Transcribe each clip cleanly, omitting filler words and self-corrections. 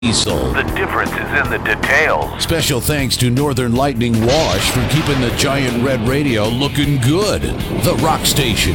Diesel. The difference is in the details. Special thanks to Northern Lightning Wash for keeping the giant red radio looking good. The Rock Station,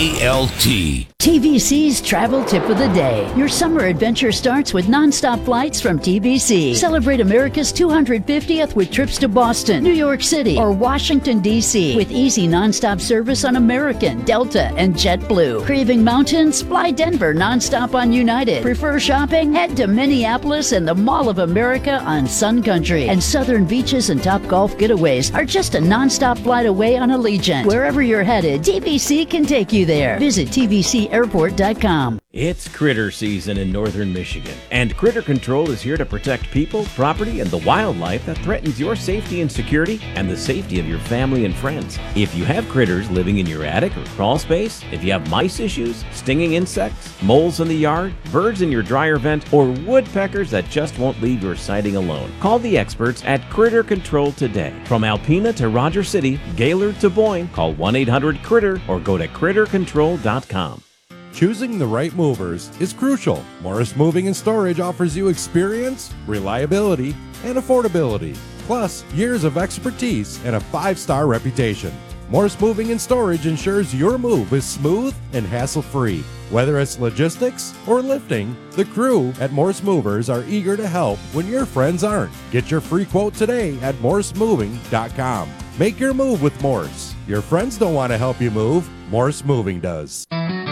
KLT. TBC's travel tip of the day. Your summer adventure starts with nonstop flights from TBC. Celebrate America's 250th with trips to Boston, New York City, or Washington, D.C. with easy nonstop service on American, Delta, and JetBlue. Craving mountains? Fly Denver nonstop on United. Prefer shopping? Head to Minneapolis and the Mall of America on Sun Country. And southern beaches and top golf getaways are just a nonstop flight away on Allegiant. Wherever you're headed, TBC can take you there. Visit TBCAirport.com. It's critter season in northern Michigan, and Critter Control is here to protect people, property, and the wildlife that threatens your safety and security and the safety of your family and friends. If you have critters living in your attic or crawl space, if you have mice issues, stinging insects, moles in the yard, birds in your dryer vent, or woodpeckers that just won't leave your siding alone, call the experts at Critter Control today. From Alpena to Rogers City, Gaylord to Boyne, call 1-800-CRITTER or go to crittercontrol.com. Choosing the right movers is crucial. Morris Moving and Storage offers you experience, reliability, and affordability, plus years of expertise and a 5-star reputation. Morris Moving and Storage ensures your move is smooth and hassle-free. Whether it's logistics or lifting, the crew at Morris Movers are eager to help when your friends aren't. Get your free quote today at morrismoving.com. Make your move with Morris. Your friends don't want to help you move. Morris Moving does.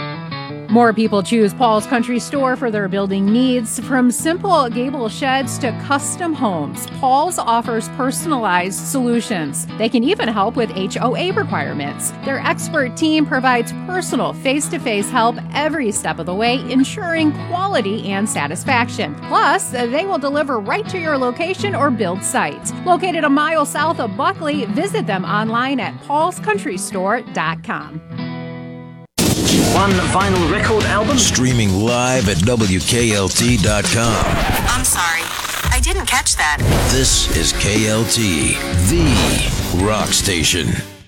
More people choose Paul's Country Store for their building needs. From simple gable sheds to custom homes, Paul's offers personalized solutions. They can even help with HOA requirements. Their expert team provides personal, face-to-face help every step of the way, ensuring quality and satisfaction. Plus, they will deliver right to your location or build site. Located a mile south of Buckley, visit them online at paulscountrystore.com. One vinyl record album. Streaming live at WKLT.com. I'm sorry, I didn't catch that. This is KLT, the Rock Station.